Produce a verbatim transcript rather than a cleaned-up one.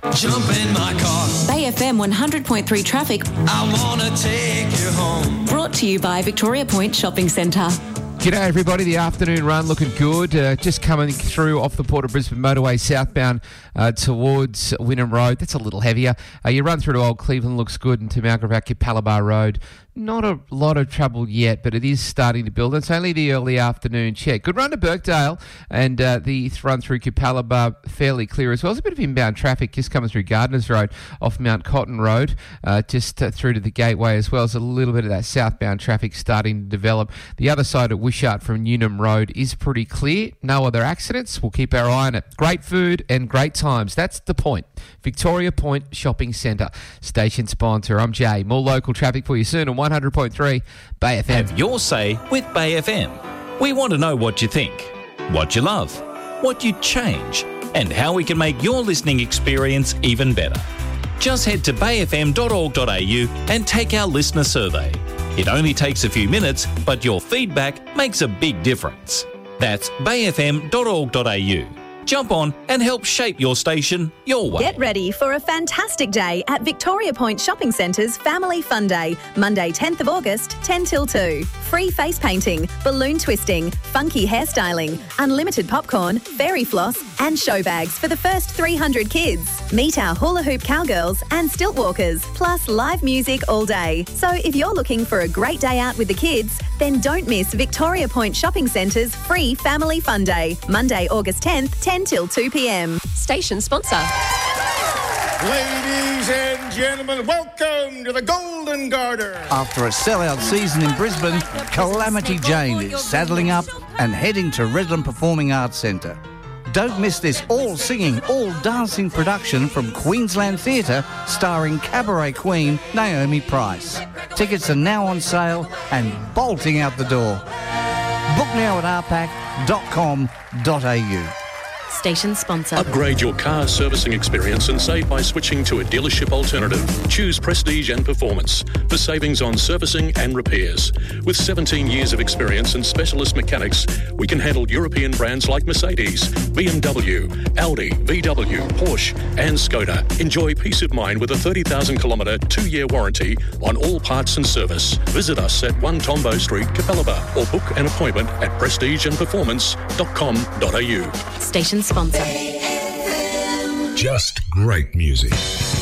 Jump in my car. Bay F M one hundred point three traffic. I wanna take you home. Brought to you by Victoria Point Shopping Centre. G'day everybody, the afternoon run looking good. Uh, just coming through off the Port of Brisbane motorway southbound uh, towards Wynnum Road. That's a little heavier. Uh, you run through to Old Cleveland, looks good, into Mount Gravatt, Capalaba Road. Not a lot of trouble yet, but it is starting to build. It's only the early afternoon check. Good run to Birkdale, and uh, the run through Capalaba fairly clear as well. There's a bit of inbound traffic just coming through Gardeners Road off Mount Cotton Road, uh, just uh, through to the Gateway as well. There's a little bit of that southbound traffic starting to develop. The other side at Wishart from Newnham Road is pretty clear. No other accidents. We'll keep our eye on it. Great food and great times. That's the point. Victoria Point Shopping Centre, station sponsor. I'm Jay. More local traffic for you soon on one hundred point three Bay F M. Have your say with Bay F M. We want to know what you think, what you love, what you'd change, and how we can make your listening experience even better. Just head to bay f m dot org dot a u and take our listener survey. It only takes a few minutes, but your feedback makes a big difference. That's bay f m dot org dot a u. Jump on and help shape your station your way. Get ready for a fantastic day at Victoria Point Shopping Centre's Family Fun Day, Monday tenth of August, ten till two. Free face painting, balloon twisting, funky hairstyling, unlimited popcorn, fairy floss and show bags for the first three hundred kids. Meet our hula hoop cowgirls and stilt walkers, plus live music all day. So if you're looking for a great day out with the kids, then don't miss Victoria Point Shopping Centre's free Family Fun Day, Monday, August tenth, ten till two p m. Station sponsor. Ladies and gentlemen, welcome to the Golden Garter. After a sellout season in Brisbane, Calamity Jane is saddling up and heading to Redland Performing Arts Centre. Don't miss this all-singing, all-dancing production from Queensland Theatre starring cabaret queen Naomi Price. Tickets are now on sale and bolting out the door. Book now at r pac dot com dot a u. Station sponsor. Upgrade your car servicing experience and save by switching to a dealership alternative. Choose Prestige and Performance for savings on servicing and repairs. With seventeen years of experience and specialist mechanics, we can handle European brands like Mercedes, B M W, Audi, V W, Porsche and Skoda. Enjoy peace of mind with a thirty thousand kilometre two-year warranty on all parts and service. Visit us at one Tombo Street, Capalaba, or book an appointment at prestige and performance dot com dot a u. Station sponsor. Just great music.